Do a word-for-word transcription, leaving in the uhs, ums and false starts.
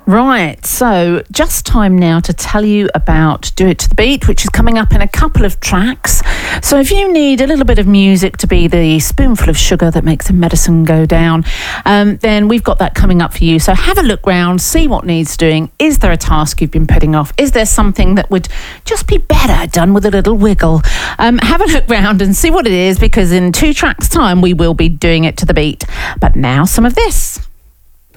Right, so just time now to tell you about Do It to the Beat, which is coming up in a couple of tracks. So if you need a little bit of music to be the spoonful of sugar that makes the medicine go down, um, then we've got that coming up for you. So have a look round, see what needs doing. Is there a task you've been putting off? Is there something that would just be better done with a little wiggle? Um, have a look round and see what it is, because in two tracks' time we will be doing it to the beat. But now some of this.